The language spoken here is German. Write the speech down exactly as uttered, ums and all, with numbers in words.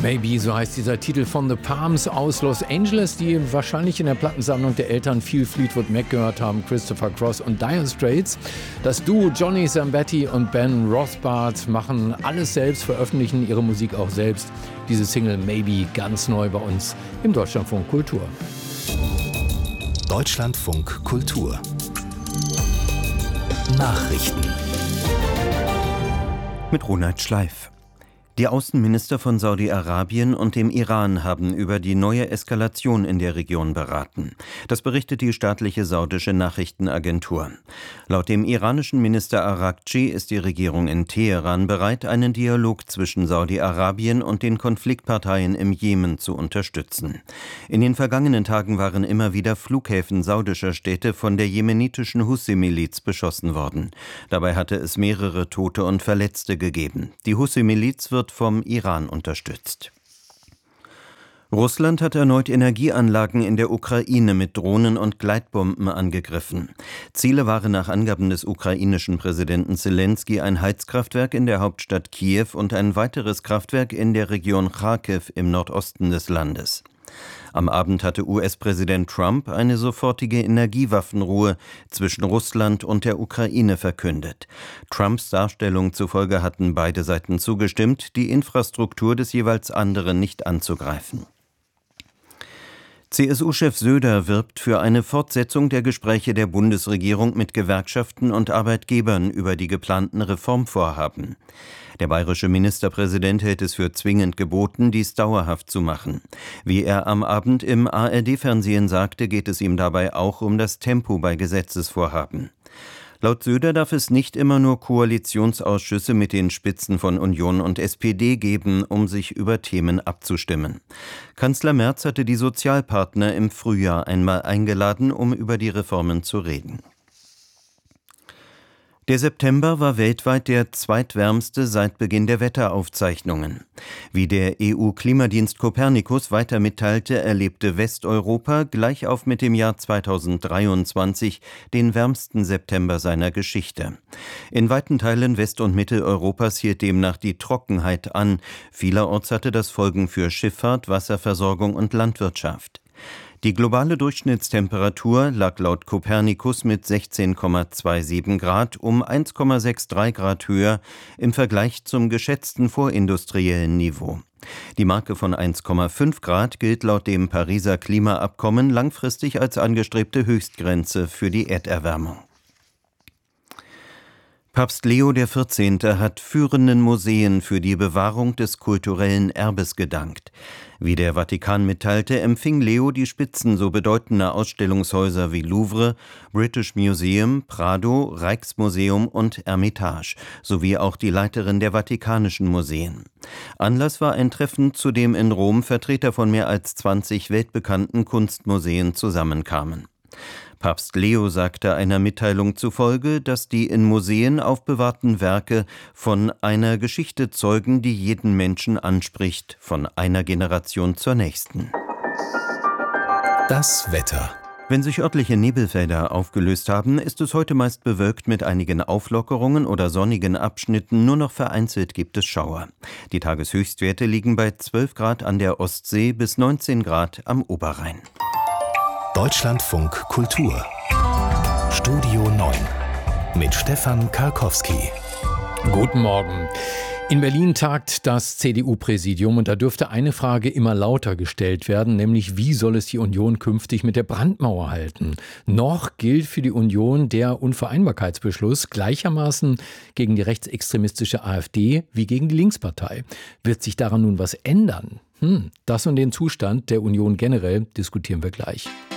Maybe, so heißt dieser Titel von The Palms aus Los Angeles, die wahrscheinlich in der Plattensammlung der Eltern viel Fleetwood Mac gehört haben, Christopher Cross und Dire Straits. Das Duo Johnny Zambetti und Ben Rothbard machen alles selbst, veröffentlichen ihre Musik auch selbst. Diese Single Maybe ganz neu bei uns im Deutschlandfunk Kultur. Deutschlandfunk Kultur Nachrichten mit Ronald Schleif. Die Außenminister von Saudi-Arabien und dem Iran haben über die neue Eskalation in der Region beraten. Das berichtet die staatliche saudische Nachrichtenagentur. Laut dem iranischen Minister Araghchi ist die Regierung in Teheran bereit, einen Dialog zwischen Saudi-Arabien und den Konfliktparteien im Jemen zu unterstützen. In den vergangenen Tagen waren immer wieder Flughäfen saudischer Städte von der jemenitischen Hussi-Miliz beschossen worden. Dabei hatte es mehrere Tote und Verletzte gegeben. Die Hussi-Miliz wird vom Iran unterstützt. Russland hat erneut Energieanlagen in der Ukraine mit Drohnen und Gleitbomben angegriffen. Ziele waren nach Angaben des ukrainischen Präsidenten Selenskyj ein Heizkraftwerk in der Hauptstadt Kiew und ein weiteres Kraftwerk in der Region Charkiw im Nordosten des Landes. Am Abend hatte U S-Präsident Trump eine sofortige Energiewaffenruhe zwischen Russland und der Ukraine verkündet. Trumps Darstellung zufolge hatten beide Seiten zugestimmt, die Infrastruktur des jeweils anderen nicht anzugreifen. C S U-Chef Söder wirbt für eine Fortsetzung der Gespräche der Bundesregierung mit Gewerkschaften und Arbeitgebern über die geplanten Reformvorhaben. Der bayerische Ministerpräsident hält es für zwingend geboten, dies dauerhaft zu machen. Wie er am Abend im A R D-Fernsehen sagte, geht es ihm dabei auch um das Tempo bei Gesetzesvorhaben. Laut Söder darf es nicht immer nur Koalitionsausschüsse mit den Spitzen von Union und S P D geben, um sich über Themen abzustimmen. Kanzler Merz hatte die Sozialpartner im Frühjahr einmal eingeladen, um über die Reformen zu reden. Der September war weltweit der zweitwärmste seit Beginn der Wetteraufzeichnungen. Wie der E U-Klimadienst Copernicus weiter mitteilte, erlebte Westeuropa gleich auf mit dem Jahr zweitausenddreiundzwanzig den wärmsten September seiner Geschichte. In weiten Teilen West- und Mitteleuropas hielt demnach die Trockenheit an. Vielerorts hatte das Folgen für Schifffahrt, Wasserversorgung und Landwirtschaft. Die globale Durchschnittstemperatur lag laut Copernicus mit sechzehn Komma siebenundzwanzig Grad um eins Komma dreiundsechzig Grad höher im Vergleich zum geschätzten vorindustriellen Niveau. Die Marke von eins Komma fünf Grad gilt laut dem Pariser Klimaabkommen langfristig als angestrebte Höchstgrenze für die Erderwärmung. Papst Leo der Vierzehnte hat führenden Museen für die Bewahrung des kulturellen Erbes gedankt. Wie der Vatikan mitteilte, empfing Leo die Spitzen so bedeutender Ausstellungshäuser wie Louvre, British Museum, Prado, Rijksmuseum und Ermitage, sowie auch die Leiterin der Vatikanischen Museen. Anlass war ein Treffen, zu dem in Rom Vertreter von mehr als zwanzig weltbekannten Kunstmuseen zusammenkamen. Papst Leo sagte einer Mitteilung zufolge, dass die in Museen aufbewahrten Werke von einer Geschichte zeugen, die jeden Menschen anspricht, von einer Generation zur nächsten. Das Wetter. Wenn sich örtliche Nebelfelder aufgelöst haben, ist es heute meist bewölkt mit einigen Auflockerungen oder sonnigen Abschnitten, nur noch vereinzelt gibt es Schauer. Die Tageshöchstwerte liegen bei zwölf Grad an der Ostsee bis neunzehn Grad am Oberrhein. Deutschlandfunk Kultur Studio neun mit Stefan Karkowski. Guten Morgen. In Berlin tagt das C D U-Präsidium und da dürfte eine Frage immer lauter gestellt werden, nämlich wie soll es die Union künftig mit der Brandmauer halten? Noch gilt für die Union der Unvereinbarkeitsbeschluss gleichermaßen gegen die rechtsextremistische AfD wie gegen die Linkspartei. Wird sich daran nun was ändern? Hm, das und den Zustand der Union generell diskutieren wir gleich.